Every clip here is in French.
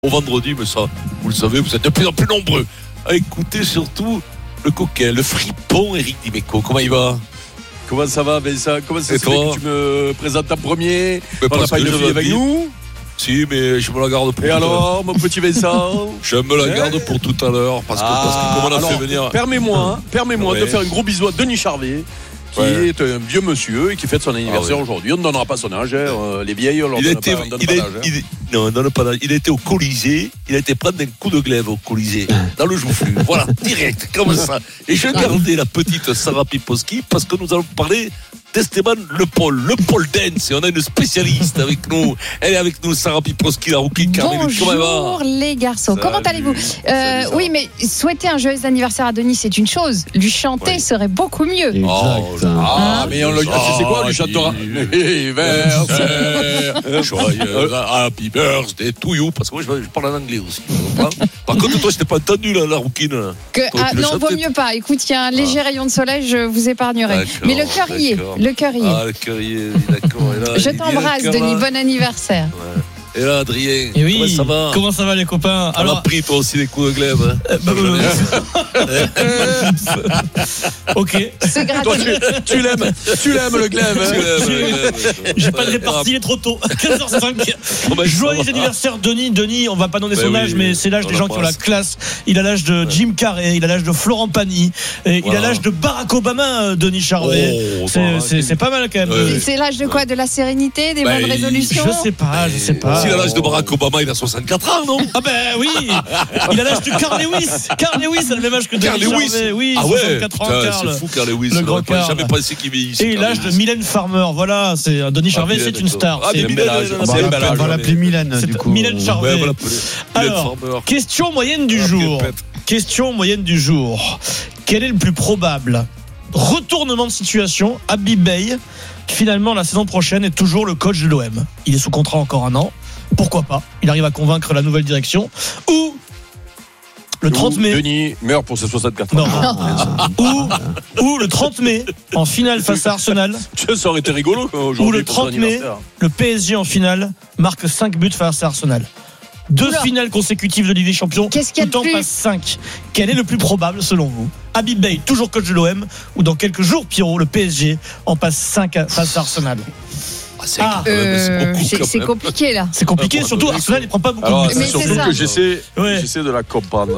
Au vendredi, mais ça, vous le savez, vous êtes de plus en plus nombreux à écouter surtout le coquin, le fripon Éric Dimeco. Comment il va? Comment ça va, Vincent? Comment ça se fait que tu me présentes en premier? On n'a pas une fille avec nous? Si, mais je me la garde pour tout à l'heure. Et alors, mon petit Vincent? Je me la garde pour tout à l'heure, parce que comme on a fait venir... Permets-moi de faire un gros bisou à Denis Charvet, qui est un vieux monsieur et qui fête son anniversaire aujourd'hui. On ne donnera pas son âge, les vieilles, on leur donne pas l'âge. Non, on donne pas d'âge. Il a été au Colisée, il a été prendre un coup de glaive au Colisée, dans le joufflu. Voilà, direct, comme ça. Et je gardais la petite Sarah Piposki parce que nous allons parler d'Esteban Le Paul Dance, et on a une spécialiste avec nous. Elle est avec nous, Sarah Piposki, la rookie de Carmen. Bonjour les garçons, comment allez-vous? Oui, mais souhaiter un joyeux anniversaire à Denis, c'est une chose. Lui chanter serait beaucoup mieux. Mais on le c'est quoi, lui chantera joyeux happy birthday to you, parce que moi je parle en anglais aussi. Par contre, toi, je t'ai pas entendu, la rouquine. Non, vaut mieux pas. Écoute, il y a un léger rayon de soleil, je vous épargnerai. Mais le cœur y est. Le cœur y est. Le cœur y est, d'accord. Je t'embrasse, Denis. Bon anniversaire. Ouais. Et là, Adrien, comment ça va les copains? Alors, on a pris toi aussi des coups de glaive. Ok. C'est gratuit. Tu l'aimes le glaive. J'ai pas de répartie, il est trop tôt. 15h05. Joyeux anniversaire Denis. On va pas donner son âge, mais c'est l'âge des gens qui ont la classe. Il a l'âge de Jim Carrey, il a l'âge de Florent Pagny, il a l'âge de Barack Obama, Denis Charvet. C'est pas mal quand même. C'est l'âge de quoi? De la sérénité, des bonnes résolutions? Je sais pas. S'il a l'âge de Barack Obama, il a 64 ans, non? Ah ben oui. Il a l'âge de Carl Lewis. Carl Lewis a le même âge que Denis Charvet. Oui, 64 ans, Carl. C'est fou, Carl Lewis. Le grand Carl. Jamais pensé qu'il vieillissait. Et l'âge de Mylène Farmer. Voilà, c'est Denis Charvet, c'est une star. On va l'appeler Mylène, du coup. Mylène Charvet. Alors, question moyenne du jour. Quel est le plus probable retournement de situation? Habib Beye, finalement, la saison prochaine, est toujours le coach de l'OM. Il est sous contrat encore un an. Pourquoi pas? Il arrive à convaincre la nouvelle direction. Ou le 30 mai. Denis meurt pour ses 64 ans. Ou le 30 mai, en finale face à Arsenal. Ça aurait été rigolo aujourd'hui. Ou le 30 mai, le PSG en finale marque 5 buts face à Arsenal. 2 finales consécutives de Ligue des Champions. Tout en passe 5. Quel est le plus probable selon vous? Habib Beye, toujours coach de l'OM, ou dans quelques jours, Pierrot, le PSG en passe 5 face à Arsenal? C'est compliqué là. C'est compliqué, surtout Arsenal il prend pas beaucoup de buts. Mais surtout que j'essaie de la comprendre.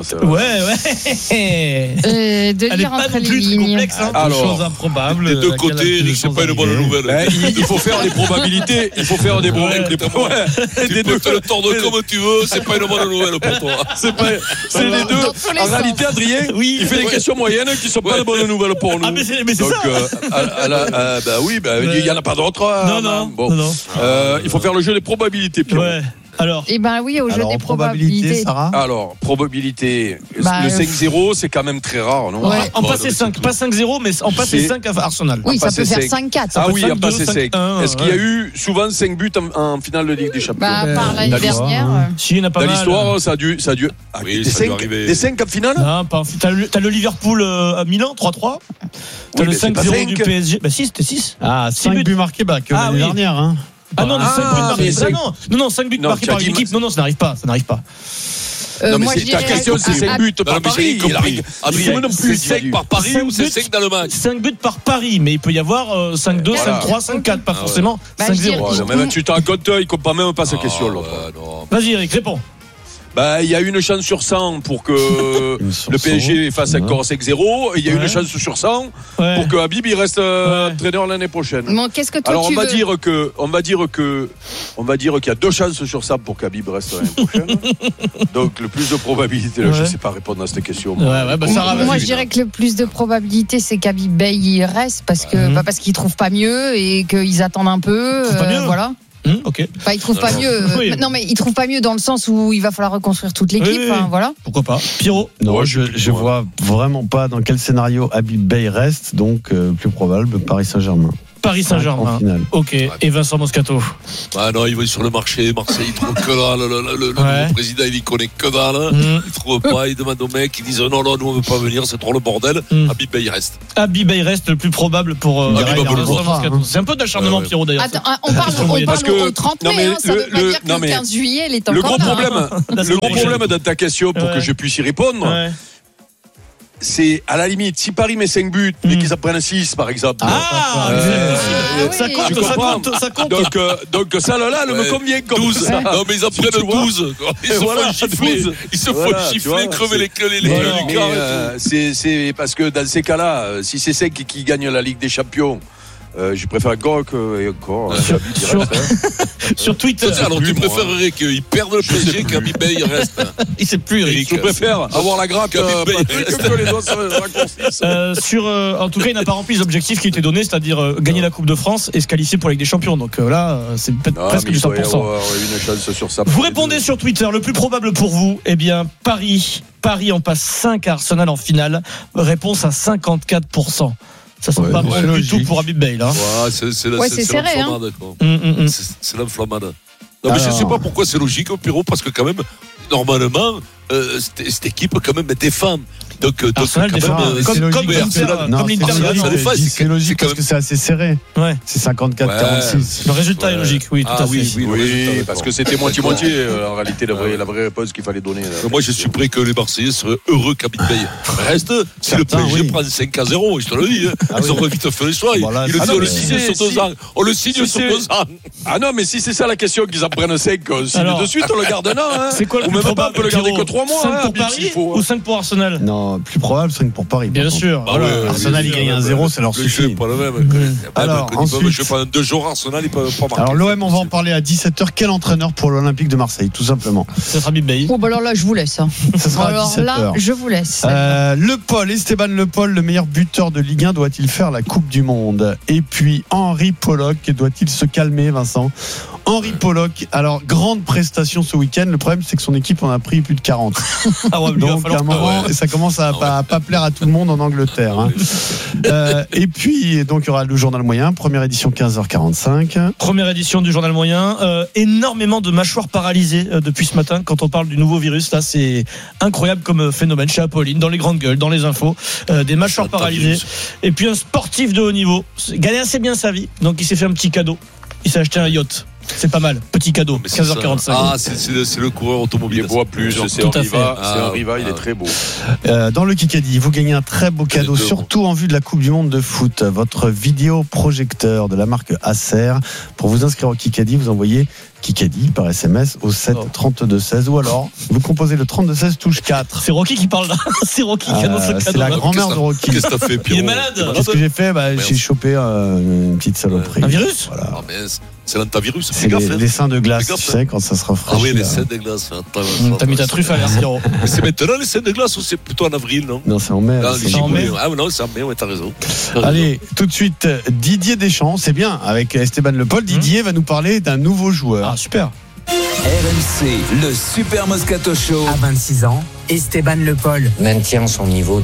Elle est pas non plus très complexe, des choses improbables. Des deux côtés, Eric, c'est pas une bonne nouvelle. Il faut faire les probabilités. Il faut faire des des deux, le tordre comme tu veux, c'est pas une bonne nouvelle pour toi. C'est les deux. En réalité, Adrien, il fait des questions moyennes qui sont pas de bonnes nouvelles pour nous. Ah mais c'est ça. Bah oui, il y en a pas d'autres. Non. Bon, il faut faire le jeu des probabilités, Pierrot. Ouais. Alors. Eh ben oui, au jeu des probabilités. Sarah. Alors, probabilité. Le 5-0, c'est quand même très rare, non? Ouais. En passer 5, pas 5-0, mais en passer 5 à Arsenal. Oui, ça peut faire 5-4. Ah oui, en passer 5. Est-ce qu'il y a eu souvent 5 buts en finale de Ligue des Champions? Par l'année dernière. Si, il n'y en a pas mal. Dans l'histoire, ça a dû. Des 5 en finale? Non, pas. T'as le Liverpool à Milan, 3-3. T'as le 5-0 du PSG. Bah si, c'était 6. 5 buts marqués, que l'année dernière. Ah non, 5 buts marqués. Non, 5 buts marqués par une équipe. Non, ça n'arrive pas. Non, mais ta question, c'est 5 buts par Paris. C'est 5 par Paris ou c'est 5 dans le match? 5 buts par Paris, mais il peut y avoir 5-2, 5-3, 5-4, pas forcément 5-0. Même tu t'en comptes, il ne comprend même pas sa question. Vas-y, Eric, réponds. Il y a une chance sur 100 pour que le PSG fasse encore 5-0 et il y a une chance sur 100 pour que Habib il reste entraîneur l'année prochaine. Bon, qu'est-ce que toi alors tu veux? On va dire qu'il y a 2 chances sur 100 pour qu'Habib reste l'année prochaine. Donc le plus de probabilité là, je sais pas répondre à cette question. Moi je dirais que le plus de probabilité c'est qu'Habib Beye il reste parce qu'il trouve pas mieux et qu'ils attendent un peu. Voilà. Ok. Il trouve pas mieux. Non, mais il trouve pas mieux dans le sens où il va falloir reconstruire toute l'équipe. Voilà. Pourquoi pas? Pierrot? Non, je vois vraiment pas dans quel scénario Habib Beye reste, donc plus probable Paris Saint-Germain. Paris Saint-Germain. Ok. Et Vincent Moscato. Ah non, il va sur le marché. Marseille, il trouve que dalle. Le président, il y connaît que dalle. Il trouve pas. Il demande aux mecs. Ils disent non, nous on veut pas venir. C'est trop le bordel. Habib Bey reste. Habib Bey reste le plus probable pour Vincent Moscato. C'est un peu d'acharnement, Pierrot, d'ailleurs. Attends, on parle au 30 mai. Ça veut pas dire que le 15 juillet, il est encore là. Le gros problème de ta question, pour que je puisse y répondre, c'est à la limite, si Paris met 5 buts et qu'ils en prennent 6, par exemple. Ça compte. Donc ça, là, me convient comme 12. ça. Non, mais ils en prennent 12. Ils se font gifler, crever les cœurs. C'est parce que dans ces cas-là, si c'est 5 qui gagnent la Ligue des Champions, je préfère Gok et encore. Sur Twitter. Alors tu préférerais qu'ils perdent le PSG qu'Habib Bey reste. Il sait plus, Eric. Je préfère avoir la grappe que les doigts se en tout cas, il n'a pas rempli les objectifs qui étaient donnés, c'est-à-dire gagner la Coupe de France et se qualifier pour la Ligue des Champions. Donc là, c'est presque du 100%. Une chance sur ça. Vous répondez sur Twitter, le plus probable pour vous, Paris en passe 5 à Arsenal en finale. Réponse à 54%. Ça sent pas mal du tout pour Habib Bey là. C'est serré, l'enflammade. C'est l'enflammade. Non, mais je sais pas pourquoi c'est logique, Pierrot, parce que quand même, normalement, cette équipe quand même défend. Donc Arsenal défend comme l'Inter. C'est logique parce que c'est assez serré. C'est 54-46. Le résultat est logique, oui, tout à fait. Oui, parce que c'était moitié-moitié en réalité la vraie réponse qu'il fallait donner. Moi, je suis prêt que les Marseillais seraient heureux qu'Habib Bey reste. Si le PSG prend 5-0, je te le dis, ils auraient vite fait les choix. Ils le signent sur 2 ans. On le signe sur 2 ans. Ah non, mais si c'est ça la question, qu'ils en prennent 5, on signe de suite, on le garde un an. C'est quoi le plus probable? On peut le garder que 3 mois. 5 pour Paris ou 5 pour Arsenal? Non, plus probable 5 pour Paris. Bien sûr. Arsenal, il gagne 1-0, c'est leur suffit. C'est pas le même. Alors, ensuite, je pendant 2 jours, Arsenal, ils peuvent pas marquer. Alors, l'OM, on va en parler à 17h. Quel entraîneur pour l'Olympique de Marseille, tout simplement? Ça sera Habib Bey. Alors là, je vous laisse. Ça sera à 17h. Là, je vous laisse. Esteban Le Paul, le meilleur buteur de Ligue 1, doit-il faire la Coupe du Monde? Et puis, Henri Pollock, doit-il se calmer, Vincent? Henri Pollock, alors grande prestation ce week-end. Le problème, c'est que son équipe en a pris plus de 40. Donc à un moment, ça commence à pas plaire à tout le monde en Angleterre. Et puis, donc il y aura le journal moyen, première édition 15h45. Première édition du journal moyen. Énormément de mâchoires paralysées depuis ce matin. Quand on parle du nouveau virus, là, c'est incroyable comme phénomène chez Apolline, dans les grandes gueules, dans les infos, des mâchoires paralysées. Et puis un sportif de haut niveau, gagne assez bien sa vie. Donc il s'est fait un petit cadeau. Il s'est acheté un yacht. C'est pas mal, petit cadeau, 15h45. Ah, c'est le coureur automobile. Il boit plus, c'est un Riva, il est très beau. Dans le Kikadi, vous gagnez un très beau cadeau, surtout en vue de la Coupe du Monde de foot. Votre vidéoprojecteur de la marque Acer. Pour vous inscrire au Kikadi, vous envoyez Kikadi par SMS au 7 32 16 ou alors vous composez le 32 16 touche 4. C'est Rocky qui parle là. C'est Rocky qui annonce le cadeau. C'est la grand-mère de Rocky. Qu'est-ce que t'as fait, Pierrot? Il est malade. Qu'est-ce que j'ai fait? J'ai chopé une petite saloperie. Un virus? Voilà. Ah, mais c'est l'antavirus. C'est les seins de glace, tu sais, quand ça se rafraîchit. Ah oui, les seins de glace. T'as mis ta truffe à l'air, Pierrot. Mais c'est maintenant les seins de glace ou c'est plutôt en avril, non? Non, c'est en mai. C'est en mai. Ah non, c'est en mai, t'as raison. Allez, tout de suite, Didier Deschamps, c'est bien, avec Esteban Le Paul. Didier va nous parler d'un nouveau joueur. Ah, super. RMC, le Super Moscato Show. À 26 ans, Esteban Le Paul maintient son niveau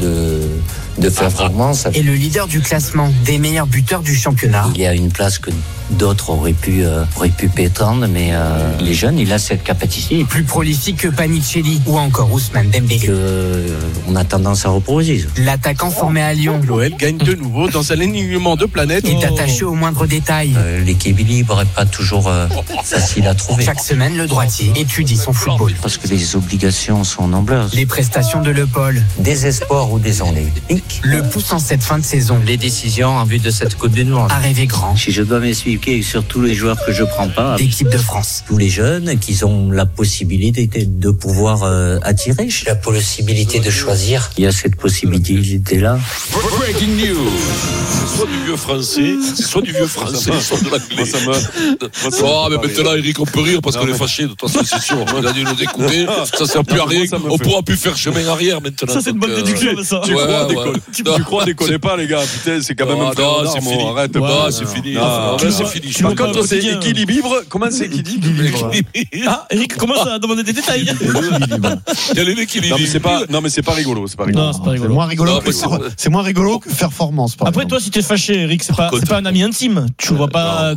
de performance. est le leader du classement des meilleurs buteurs du championnat. Il y a une place que d'autres auraient pu prétendre, mais les jeunes, il a cette capacité. Plus prolifique que Panicelli ou encore Ousmane Dembélé. On a tendance à reposer. L'attaquant formé à Lyon, L'OM gagne de nouveau dans un alignement de planète. est attaché aux moindres détails. L'équilibre n'est pas toujours facile à trouver. Chaque semaine, le droitier étudie son football. Parce que les obligations sont nombreuses. Les prestations de Le Paul, Des espoirs ou des ennuis. le poussent en cette fin de saison Les décisions en vue de cette Coupe du Monde. à rêver grand. Si je dois m'expliquer sur tous les joueurs que je prends pas, L'équipe de France. tous les jeunes qui ont la possibilité de pouvoir attirer. La possibilité de choisir. Il y a cette possibilité-là. Breaking news. C'est soit du vieux français, soit de l'anglais. Mais maintenant, Eric, on peut rire parce qu'on est fâché. De toute façon, c'est sûr. On a dû nous écouter. Ça sert plus à rien. On pourra pourra plus faire chemin arrière maintenant. Ça, c'est une bonne déduction, ça. Tu crois, déconnez pas, les gars. Putain, c'est quand même un frère d'armes. C'est fini. Arrête, c'est fini. C'est fini. Par contre, c'est équilibre. Comment c'est équilibre? Ah, Eric commence à demander des détails. Quel est l'équilibre? Non, mais c'est pas rigolo. C'est pas Non, c'est pas rigolo. C'est moins rigolo que performance. Après, toi, si t'es fâché, Eric, c'est pas un ami intime. Tu vois pas.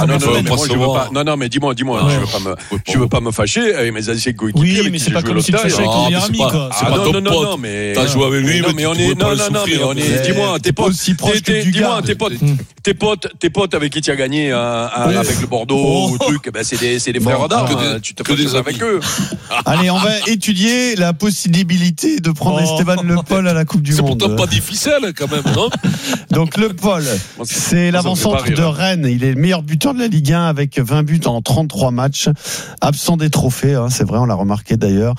Non, mais dis-moi, je veux pas me fâcher avec mes anciens coéquipiers. Oui, mais c'est pas comme si tu te fâchais avec ton meilleur ami, quoi. Non, mais t'as joué avec lui, mais on est. Dis-moi, tes potes aussi proches que du gars. Tes potes avec qui tu as gagné avec le Bordeaux ou truc, c'est des frères d'armes. Tu te fâches avec eux. Allez, on va étudier la possibilité de prendre Esteban Le Pol à la Coupe du Monde. C'est pourtant pas difficile quand même, non? Donc Le Pol, c'est l'avant-centre de Rennes. Il est le meilleur buteur de la Ligue 1 avec 20 buts en 33 matchs. Absent des trophées, c'est vrai, on l'a remarqué d'ailleurs.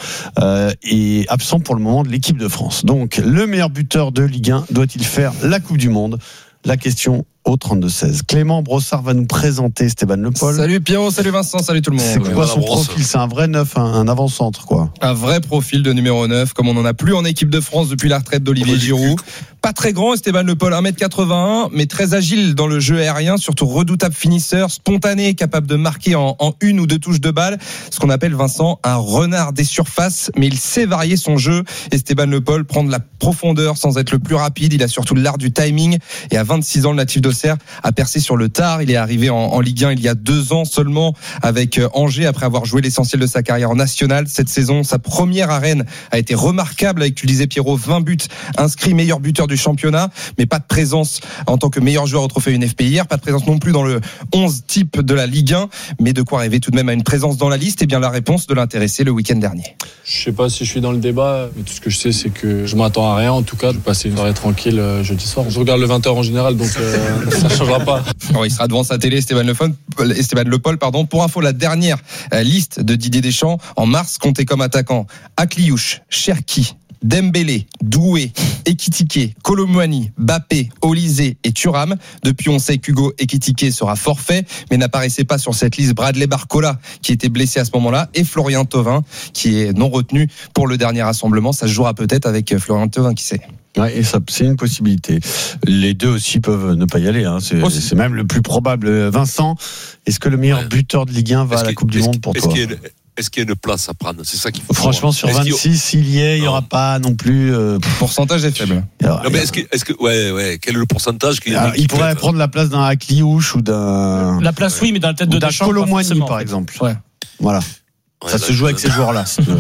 Et absent pour le moment de l'équipe de France. Donc le meilleur buteur de Ligue 1 doit-il faire la Coupe du Monde? La question au 32-16. Clément Brossard va nous présenter Esteban Le Pol. Salut Pierrot, salut Vincent, salut tout le monde. C'est quoi son profil? C'est un vrai neuf, un avant-centre, quoi. Un vrai profil de numéro 9, comme on n'en a plus en équipe de France depuis la retraite d'Olivier Giroud. Pas très grand, Esteban Le Pol, 1m81, mais très agile dans le jeu aérien, surtout redoutable finisseur, spontané, capable de marquer en une ou deux touches de balle. Ce qu'on appelle, Vincent, un renard des surfaces, mais il sait varier son jeu. Esteban Le Pol prend de la profondeur sans être le plus rapide. Il a surtout l'art du timing. Et à 26 ans, le natif d'Auxerre a percé sur le tard. Il est arrivé en Ligue 1 il y a 2 ans seulement avec Angers, après avoir joué l'essentiel de sa carrière en nationale. Cette saison, sa première à Rennes a été remarquable avec, tu le disais Pierrot, 20 buts inscrits, meilleur buteur du championnat, mais pas de présence en tant que meilleur joueur au trophée UNFP hier, pas de présence non plus dans le 11 type de la Ligue 1, mais de quoi rêver tout de même à une présence dans la liste. Et bien la réponse de l'intéressé le week-end dernier. Je sais pas si je suis dans le débat, mais tout ce que je sais, c'est que je m'attends à rien. En tout cas, je vais passer une soirée tranquille jeudi soir. Je regarde le 20h en général, donc ça changera pas. Alors, il sera devant sa télé, Esteban Le Pol. Pour info, la dernière liste de Didier Deschamps en mars comptait comme attaquant Akliouche, Cherki, Dembélé, Doué, Ekitike, Colomouani, Bappé, Olysée et Thuram. Depuis, on sait qu'Hugo Ekitike sera forfait, mais n'apparaissait pas sur cette liste Bradley Barcola, qui était blessé à ce moment-là, et Florian Thauvin, qui est non retenu pour le dernier rassemblement. Ça se jouera peut-être avec Florian Thauvin, qui sait. Ouais, et ça, c'est une possibilité. Les deux aussi peuvent ne pas y aller. C'est même le plus probable. Vincent, est-ce que le meilleur buteur de Ligue 1 va à la Coupe du Monde pour toi? Est-ce qu'il y a une place à prendre? C'est ça qu'il faut. Franchement, sur 26, s'il y est, il n'y aura pas non plus. Le pourcentage est faible. Non, mais quel est le pourcentage il pourrait prendre la place d'un Akliouche ou d'un. La place, oui, mais dans la tête de Deschamps. Colomouani, par exemple. Ouais. Voilà. Ça se joue avec ces joueurs-là.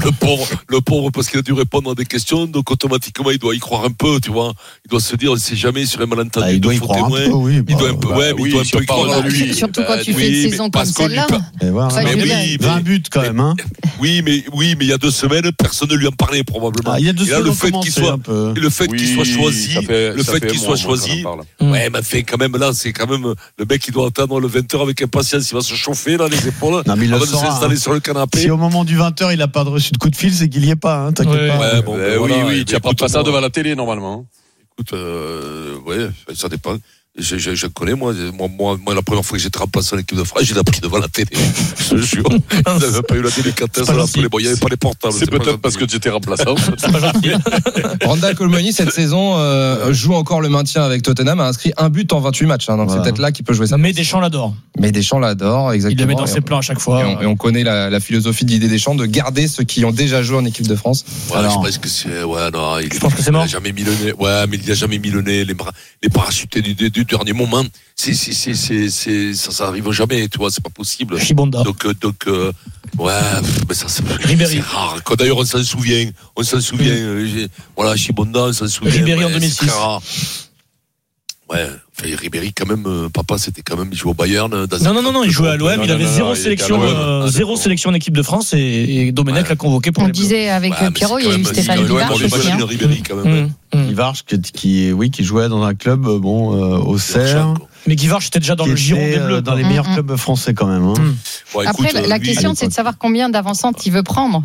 Le pauvre, parce qu'il a dû répondre à des questions, donc automatiquement, il doit y croire un peu, tu vois. Il doit se dire, il ne sait jamais sur un malentendu. Il doit y croire un peu, oui. Il doit un peu, il doit un peu y croire. Surtout quand tu fais une saison comme celle-là. 20 buts quand même, hein. Oui, mais il y a 2 semaines, personne ne lui en parlait, probablement. Il y a 2 semaines, le fait qu'il soit choisi, ouais, mais fait quand même là, c'est quand même le mec qui doit attendre le 20h avec impatience, il va se chauffer dans les épaules avant de s'installer sur le canapé. Si au moment du 20h, il n'a pas reçu de coup de fil, c'est qu'il n'y est pas, t'inquiète pas. Oui, tu n'apprends pas ça devant la télé, normalement. Écoute, ça dépend. Je connais, moi, la première fois que j'étais remplacé en équipe de France, j'ai appris devant la télé. Je te jure. On n'avait pas eu la délicatesse d'appeler. Bon, il n'y avait pas les portables. C'est peut-être parce que tu étais remplaçant. C'est pas gentil. Randal Colomouani, cette saison, joue encore le maintien avec Tottenham, a inscrit 1 but en 28 matchs. Donc c'est peut-être là qu'il peut jouer ça. Mais Deschamps l'adore. Exactement. Il le met dans ses plans à chaque fois. Et on connaît la philosophie d'Didier Deschamps de garder ceux qui ont déjà joué en équipe de France. Ouais, je pense que c'est. Ouais, non, je pense que c'est mort. Il n'a jamais mis le nez. Ouais, mais il n'a jamais mis le nez. Les parachutés du dernier moment. Ça arrive jamais, tu vois, c'est pas possible. Chibonda. Donc, mais ça c'est rare. D'ailleurs, on s'en souvient. Voilà, Chibonda, on s'en souvient. Ribéry en 2006. Ouais, Ribéry quand même, papa, c'était quand même, il jouait au Bayern. Non, il jouait à l'OM, il avait zéro sélection en équipe de France et Domenech l'a convoqué pour on disait avec Pierrot, il y a eu Stéphane Guivarch aussi. Ribéry quand même. Guivarch qui jouait dans un club au Serre. Mais Guivarch était déjà dans le giron des Bleus. Dans les meilleurs clubs français quand même. Après, la question, c'est de savoir combien d'avancentes il veut prendre.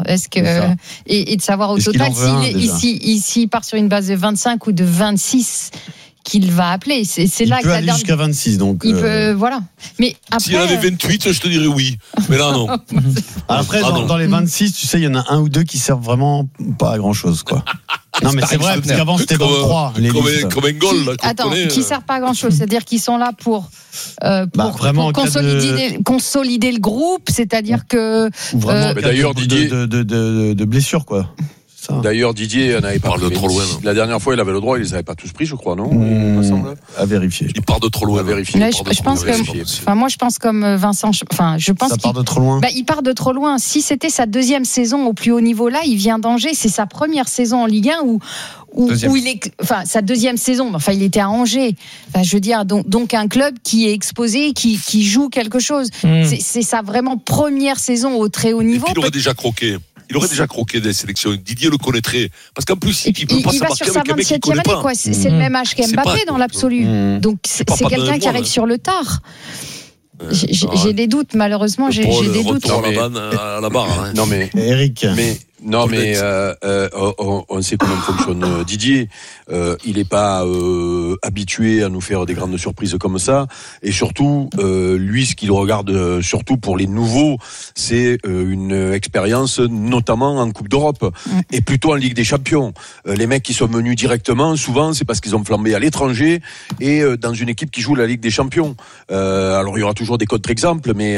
Et de savoir au total s'il part sur une base de 25 ou de 26. qu'il va appeler. C'est là il peut aller jusqu'à 26, donc. Il peut, voilà. Mais après. S'il y en avait 28, je te dirais oui. Mais là, non. Après, dans les 26, tu sais, il y en a un ou deux qui servent vraiment pas à grand chose, quoi. Non, mais c'est vrai, parce qu'avant, c'était 23. Comme un goal, là. Attends, qui sert pas à grand chose. C'est-à-dire qu'ils sont là pour consolider le groupe, c'est-à-dire que. D'ailleurs, Didier. De blessures, quoi. D'ailleurs, Didier n'avait pas de trop loin. La dernière fois, il avait le droit, il les avait pas tous pris, je crois, non? À vérifier. Il part de trop loin. À vérifier. Je pense que, moi, je pense comme Vincent. Enfin, je pense. Ça part de trop loin. Il part de trop loin. Si c'était sa deuxième saison au plus haut niveau, là, il vient d'Angers. C'est sa première saison en Ligue 1 où il est, enfin, sa deuxième saison. Enfin, il était à Angers. Enfin, je veux dire, donc un club qui est exposé, qui joue quelque chose. C'est sa vraiment première saison au très haut niveau. Et puis, il aurait déjà croqué. Il aurait déjà croqué des sélections. Didier le connaîtrait. Parce qu'en plus, il peut pas s'embarquer avec un mec qu'il connaît pas. C'est le même âge qu'Mbappé dans l'absolu. Donc, c'est quelqu'un qui arrive sur le tard. J'ai des doutes, malheureusement. J'ai des doutes. À la barre. Non, mais. Eric. Non, mais on sait comment fonctionne Didier. Il n'est pas habitué à nous faire des grandes surprises comme ça. Et surtout, lui, ce qu'il regarde surtout pour les nouveaux, c'est une expérience, notamment en Coupe d'Europe et plutôt en Ligue des Champions. Les mecs qui sont venus directement, souvent, c'est parce qu'ils ont flambé à l'étranger et dans une équipe qui joue la Ligue des Champions. Alors, il y aura toujours des contre-exemples, mais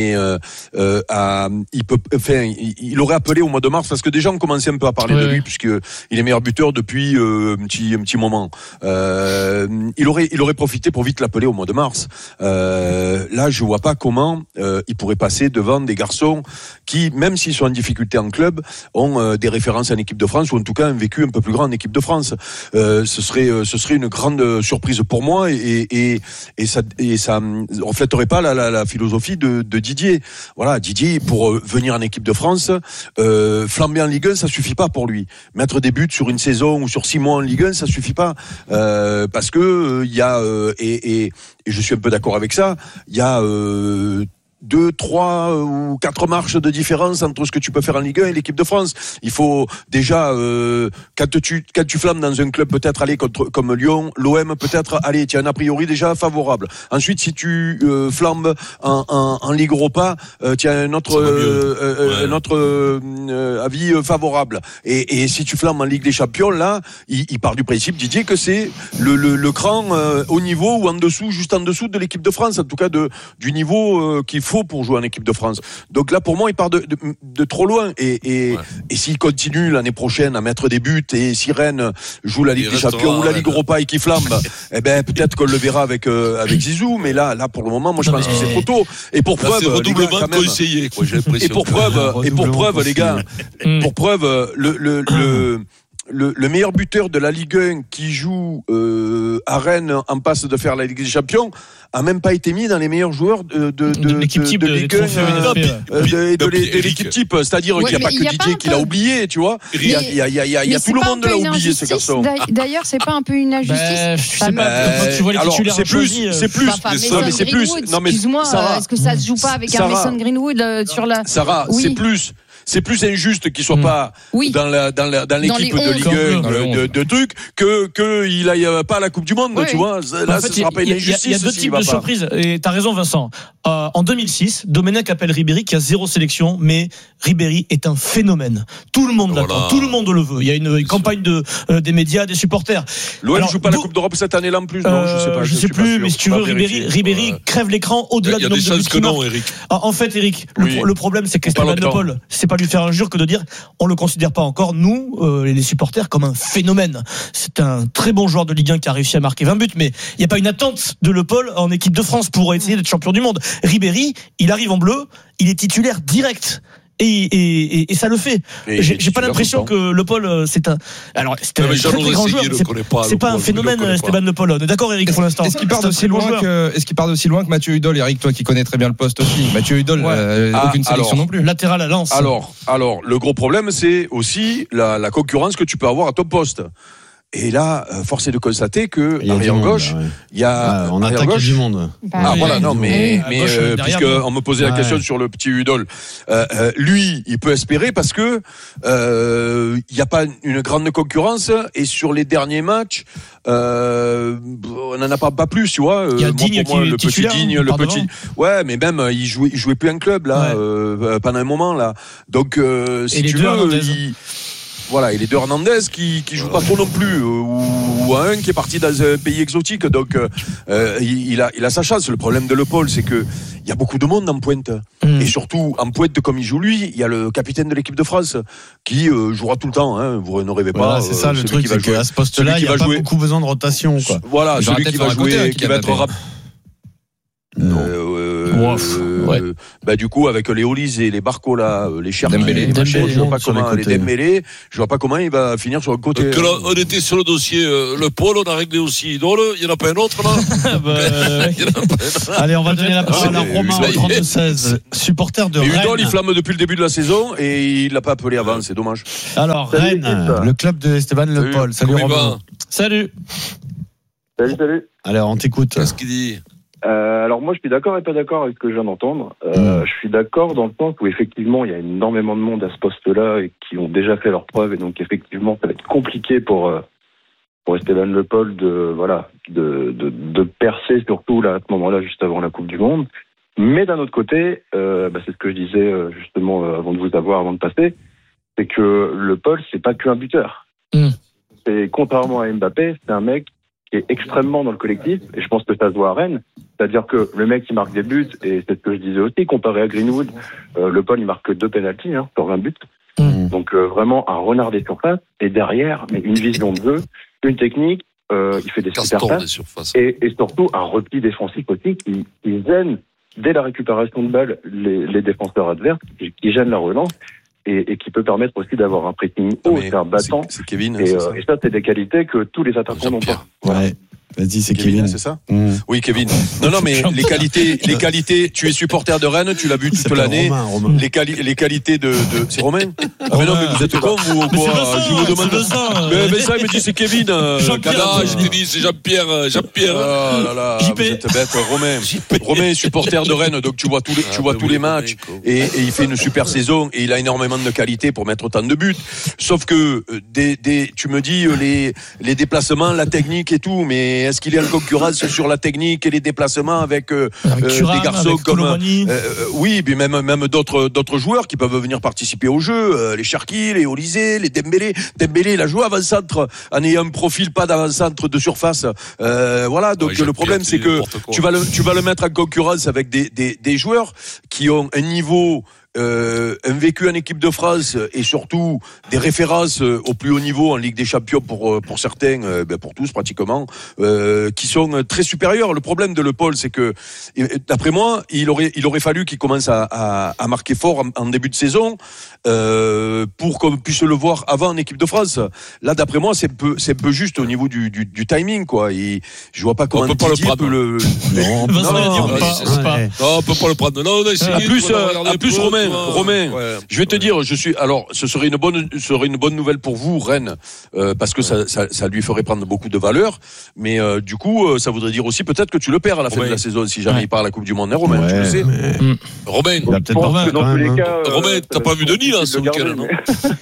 il aurait appelé au mois de mars. Parce que déjà on commençait un peu à parler de lui puisque il est meilleur buteur depuis un petit moment. Il aurait profité pour vite l'appeler au mois de mars. Là je vois pas comment il pourrait passer devant des garçons qui, même s'ils sont en difficulté en club, ont des références en équipe de France ou en tout cas un vécu un peu plus grand en équipe de France. Ce serait une grande surprise pour moi et ça reflèterait pas la philosophie de Didier. Voilà, Didier pour venir en équipe de France. Flamber en Ligue 1, ça suffit pas pour lui. Mettre des buts sur une saison ou sur 6 mois en Ligue 1, ça suffit pas. Parce que il y a et je suis un peu d'accord avec ça, il y a 2, 3 ou 4 marches de différence entre ce que tu peux faire en Ligue 1 et l'équipe de France. Il faut déjà quand tu flammes dans un club peut-être aller comme Lyon, l'OM peut-être aller, tu as un a priori déjà favorable. Ensuite si tu flambes en Ligue Europa, tu as un autre avis favorable. Et si tu flambes en Ligue des Champions, là, il part du principe Didier que c'est le cran au niveau ou en dessous, juste en dessous de l'équipe de France, en tout cas du niveau qu'il faut pour jouer en équipe de France. Donc là, pour moi, il part de trop loin. Et s'il continue l'année prochaine à mettre des buts et si Rennes joue la Ligue des Champions ou la Ligue Europa et qu'il flambe, eh ben peut-être qu'on le verra avec Zizou. Mais là, pour le moment, moi, je pense que c'est trop tôt. Et pour preuve, redoublement conseillé, quoi. J'ai l'impression. Et pour preuve, les gars, pour preuve, le meilleur buteur de la Ligue 1 qui joue à Rennes en passe de faire la Ligue des Champions a même pas été mis dans les meilleurs joueurs de l'équipe type de Ligue 1 de l'équipe type. C'est-à-dire qu'il n'y a pas que Didier qui l'a oublié, tu vois. Il y a tout le monde l'a oublié, ce garçon. D'ailleurs, c'est pas un peu une injustice. Je sais pas. Tu vois les titulaires. C'est plus. Non mais excuse-moi, est-ce que ça se joue pas avec un Mason Greenwood sur la Sarah, c'est plus injuste qu'il soit pas dans l'équipe de Ligue 1 de trucs que il aille pas à la Coupe du Monde, tu vois. Là, ce sera pas une injustice. Il y a deux types de surprises. Et t'as raison, Vincent. En 2006, Domenech appelle Ribéry qui a 0 sélection, mais Ribéry est un phénomène. Tout le monde l'attend, tout le monde le veut. Il y a une campagne des médias, des supporters. L'OM joue pas la Coupe d'Europe cette année-là en plus. Non, je sais pas. Je sais plus, mais si tu veux, Ribéry crève l'écran au-delà du nombre de buts qu'il marque. Eric. En fait, Eric, le problème, c'est qu'Esteban Le Paul, c'est pas lui faire injure que de dire on le considère pas encore, nous, les supporters, comme un phénomène. C'est un très bon joueur de Ligue 1 qui a réussi à marquer 20 buts, mais il n'y a pas une attente de Le Paul en équipe de France pour essayer d'être champion du monde. Ribéry, il arrive en bleu, il est titulaire direct. Et ça le fait. J'ai pas l'impression que Le Paul, c'est un très très grand joueur. C'est pas un phénomène, Esteban Le Paul. On est d'accord, Eric, pour l'instant. Est-ce qu'il part d'aussi loin que Mathieu Hudol, Eric, toi qui connais très bien le poste aussi. Mathieu Hudol, aucune sélection non plus. Latéral à Lens. Alors, le gros problème, c'est aussi la concurrence que tu peux avoir à ton poste. Et là, force est de constater que arrière gauche, il y a on attaque du monde. Puisque on me posait la question sur le petit Hudol, lui, il peut espérer parce que y a pas une grande concurrence et sur les derniers matchs, on n'en a pas plus, tu vois. Il y a Digne pour moi, qui le est titulaire, petit Digne, le petit. Ouais, mais même il jouait plus un club là pendant un moment là. Donc si tu veux, voilà, et les deux Hernandez qui jouent pas trop non plus, ou un qui est parti dans un pays exotique. Donc il a sa chance. Le problème de Le Paul, c'est que il y a beaucoup de monde en pointe, et surtout en pointe comme il joue lui, il y a le capitaine de l'équipe de France qui jouera tout le temps. Hein, vous ne rêvez pas. Voilà, c'est ça le truc, c'est qu'à ce poste-là, il n'y a pas beaucoup besoin de rotation. Quoi. Voilà, celui qui va jouer, qui va être rapide. Bah du coup avec les Olis et les Barco là, les Cherki, je vois pas comment les Dembélé, je vois pas comment il va finir sur le côté. Que là, on était sur le dossier Le Paul, on a réglé aussi Idole, il y en a pas un autre là. Allez, on va donner la parole à Romain au 32-16, supporter de Rennes. Idole, il flamme depuis le début de la saison et il l'a pas appelé avant, c'est dommage. Alors Rennes, le club de Esteban Le Paul. Salut Romain. Salut. Alors on t'écoute. Qu'est-ce qu'il dit? Alors moi je suis d'accord et pas d'accord avec ce que je viens d'entendre. Je suis d'accord dans le sens où effectivement il y a énormément de monde à ce poste-là et qui ont déjà fait leurs preuves, et donc effectivement ça va être compliqué pour Esteban Le Paul de percer, surtout là à ce moment-là juste avant la Coupe du Monde. Mais d'un autre côté, c'est ce que je disais justement avant de vous avoir, avant de passer, c'est que Le Paul c'est pas qu'un buteur. C'est, contrairement à Mbappé, c'est un mec qui est extrêmement dans le collectif, et je pense que ça se voit à Rennes. C'est-à-dire que le mec qui marque des buts, et c'est ce que je disais aussi, comparé à Greenwood, Le Paul il marque que 2 pénaltys sur 20 buts. Donc vraiment un renard des surfaces, et derrière, mais une vision de jeu, une technique, il fait des super passes, et surtout un repli défensif aussi qui gêne dès la récupération de balle les défenseurs adverses, qui gênent la relance. Et qui peut permettre aussi d'avoir un pressing haut, c'est un battant. C'est Kevin. Et ça, c'est des qualités que tous les attaquants n'ont pas. Voilà. Ouais. Vas-y, c'est Kevin, c'est ça? Oui, Kevin. Non, mais les qualités, tu es supporter de Rennes, tu l'as vu toute l'année. Romain. Les qualités de c'est Romain? Ah, mais non, mais vous êtes con, vous, ou quoi? Je vous demande. Mais ça, il me dit c'est Kevin. Jean-Pierre, je t'ai dit, c'est Jean-Pierre. Oh là là, vous êtes bête, Romain. Romain est supporter de Rennes, donc tu vois tous les matchs, et il fait une super saison, et il a énormément de qualités pour mettre autant de buts. Sauf que, tu me dis, les déplacements, la technique et tout, mais est-ce qu'il est en concurrence sur la technique et les déplacements avec Thuram, des garçons avec comme oui, mais même d'autres joueurs qui peuvent venir participer au jeu, les Cherki, les Olysée, les Dembélé. Dembélé, il a joué avant-centre en ayant un profil pas d'avant-centre de surface. Voilà, donc le problème c'est que tu vas le mettre en concurrence avec des joueurs qui ont un niveau, un vécu en équipe de France, et surtout des références au plus haut niveau en Ligue des Champions pour certains, pour tous pratiquement, qui sont très supérieurs. Le problème de Le Paul, c'est que, d'après moi, il aurait fallu qu'il commence à marquer fort en début de saison, pour qu'on puisse le voir avant en équipe de France. Là, d'après moi, c'est un peu juste au niveau du timing, quoi. Et je vois pas comment on peut pas le prendre. Non, on peut pas le prendre. Non, en plus, Romain, je vais te dire, ce serait une bonne nouvelle pour vous, Rennes, parce que ça lui ferait prendre beaucoup de valeur, mais du coup, ça voudrait dire aussi peut-être que tu le perds à la fin de la saison si jamais il part à la Coupe du Monde, hein, Romain, tu le sais. Romain, Romain, t'as pas vu Denis là ce week-end, non?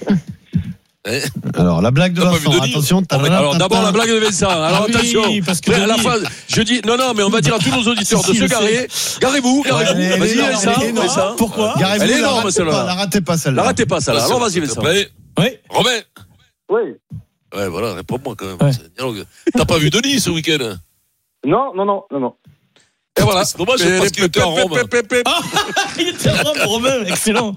Alors la blague de Vincent, attention. Alors d'abord la blague de Vincent. Alors attention, parce que à la fin, je dis non, mais on va dire à tous nos auditeurs de se garer. Garez-vous. Vas-y Vincent. Pourquoi? Elle est énorme celle-là. La ratez pas celle-là. Alors vas-y Vincent. Oui. Romain. Oui. Ouais, voilà, réponds-moi quand même. T'as pas vu Denis ce week-end? Non. Et voilà, c'est dommage parce qu'il était en Rome. Il était en Rome, Romain, excellent.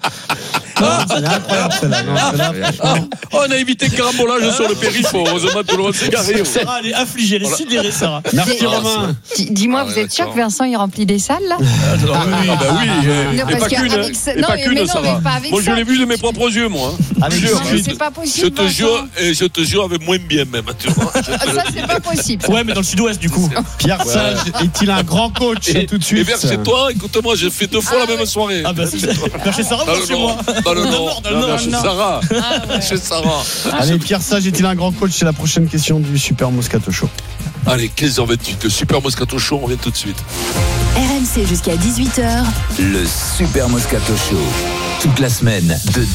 On a évité le carambolage sur le périph'. Heureusement, tout le monde s'est garé. Sarah, elle est affligée, elle est sidérée, Sarah. Merci Romain. Dis-moi, vous êtes sûr que Vincent il remplit des salles là? Oui, et pas qu'une, Sarah. Moi, je l'ai vu de mes propres yeux, moi. C'est pas possible. Je te jure, avec moins bien même. Ça, c'est pas possible. Ouais, mais dans le sud-ouest, du coup. Pierre Sage est-il un grand coach tout de suite? Et vers chez toi, écoute-moi, j'ai fait 2 fois la même soirée. Ah bah c'est vers chez Sarah ou chez moi? Dans le Nord, chez Sarah. Chez Sarah. Allez, Pierre Sage est-il un grand coach? C'est la prochaine question du Super Moscato Show. Allez, 15h28, le Super Moscato Show, on revient tout de suite. RMC jusqu'à 18h. Le Super Moscato Show. Toute la semaine de